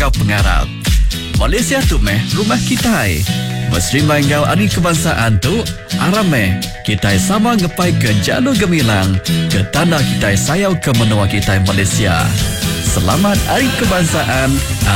kau pengarap. Malaysia tu rumah kita. Mesri manggau hari kebangsaan tu arame kita sama ngepai ke jalur gemilang ke tanah kita sayau ke menua kita Malaysia. Selamat Hari Kebangsaan